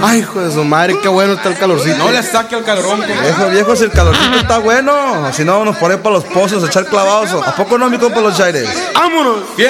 Ay, hijo de su madre, qué bueno está el calorcito. No le saque al calorón, compa. Viejo, si el calorcito está bueno. Si no, nos ponemos para los pozos a echar clavados. ¿A poco no, mi compa Los Chaires? ¡Vámonos!